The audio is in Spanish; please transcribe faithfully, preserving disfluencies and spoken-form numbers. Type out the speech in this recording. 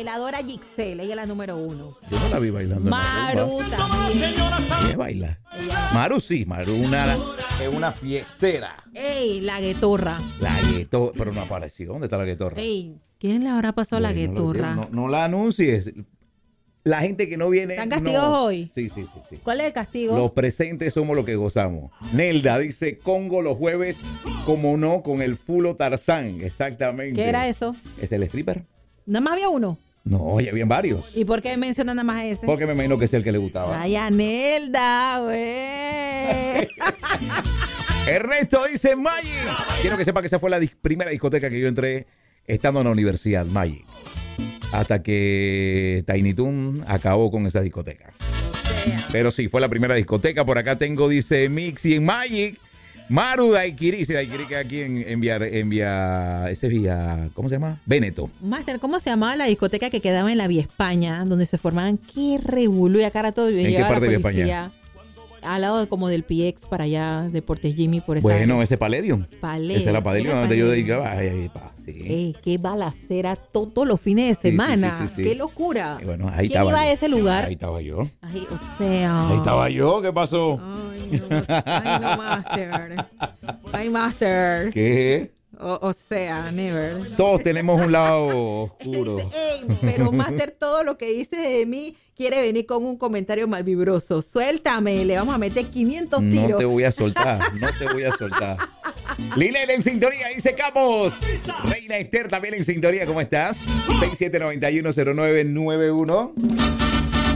bailadora Gixelle, ella es la número uno. Yo no la vi bailando. Maru también. ¿Ella baila? Ella. Maru sí, Maru una, es una fiestera. Ey, la guetorra. La guetorra, pero no apareció. ¿Dónde está la guetorra? Ey, ¿quién le habrá pasado a la Bueno, guetorra? No, no, no la anuncies. La gente que no viene. ¿Están castigos no. hoy? Sí, sí, sí, sí. ¿Cuál es el castigo? Los presentes somos los que gozamos. Nelda dice Congo los jueves, como no, con el Fulo Tarzán. Exactamente. ¿Qué era eso? ¿Es el stripper? Nada más había uno. No, ya habían varios. ¿Y por qué mencionan nada más ese? Porque me imagino que es el que le gustaba. Ay, Anelda, güey. Ernesto dice Magic. Quiero que sepa que esa fue la dis- primera discoteca que yo entré estando en la universidad, Magic. Hasta que Tiny Toon acabó con esa discoteca. Pero sí, fue la primera discoteca. Por acá tengo, dice Mixi en Magic. Maru Daiquiri, dice Daiquiri que aquí en, en, vía, en vía, ese es vía, ¿cómo se llama? Véneto. Master, ¿cómo se llamaba la discoteca que quedaba en la Vía España? Donde se formaban, qué revolú y a cara todo. ¿En qué parte de Vía España? Al lado de, como del P X para allá, Deportes Jimmy, por esa Bueno, área. ese Palladium. Palladium. Ese era Palladium, donde yo dedicaba. Ay, ay, pa, sí. Ey, qué balacera todos los fines de semana. Sí, sí, sí, sí, sí. Qué locura. Y bueno, ahí ¿Quién estaba iba yo. a ese lugar? Ahí estaba yo. Ay, o sea. Ahí estaba yo, ¿qué pasó? Ay, no, ay, no, Master. Ay, Master. ¿Qué? O, o sea, never. Todos tenemos un lado oscuro. Ey, pero Master, todo lo que dice de mí quiere venir con un comentario malvibroso. Suéltame, le vamos a meter quinientos tiros. No te voy a soltar, no te voy a soltar. Linel en sintonía, dice Campos. Reina Esther también en sintonía, ¿cómo estás? seis siete nueve uno cero nueve nueve uno.